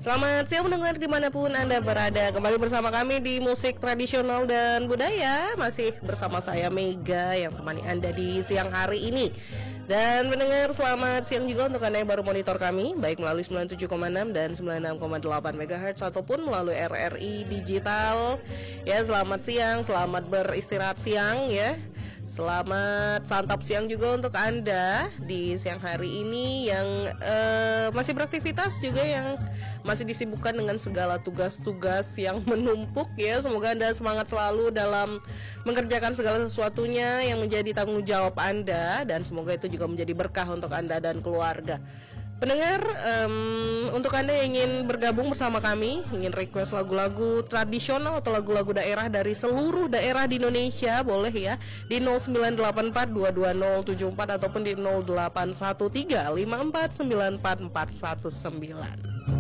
Selamat siang mendengar dimanapun Anda berada. Kembali bersama kami di Musik Tradisional dan Budaya. Masih bersama saya Mega yang temani Anda di siang hari ini. Dan mendengar selamat siang juga untuk Anda yang baru monitor kami, baik melalui 97,6 dan 96,8 MHz ataupun melalui RRI Digital. Ya, selamat siang, selamat beristirahat siang ya. Selamat santap siang juga untuk Anda di siang hari ini yang masih beraktivitas juga, yang masih disibukkan dengan segala tugas-tugas yang menumpuk ya. Semoga Anda semangat selalu dalam mengerjakan segala sesuatunya yang menjadi tanggung jawab Anda, dan semoga itu juga menjadi berkah untuk Anda dan keluarga. Pendengar, untuk Anda yang ingin bergabung bersama kami, ingin request lagu-lagu tradisional atau lagu-lagu daerah dari seluruh daerah di Indonesia, boleh ya di 0984220074 ataupun di 081354949419.